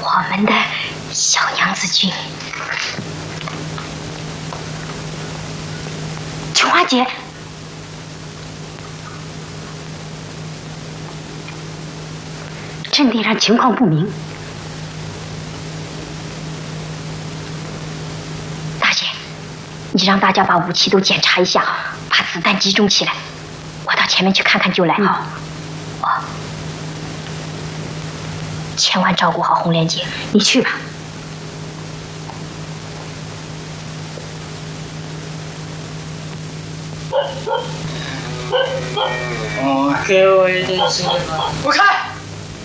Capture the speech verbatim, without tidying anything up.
我们的小娘子军。琼花姐，阵地上情况不明。大姐，你让大家把武器都检查一下，把子弹集中起来。我到前面去看看就来啊。哦、嗯。千万照顾好红莲姐，你去吧。 哦，给我一点时间吧。 不开。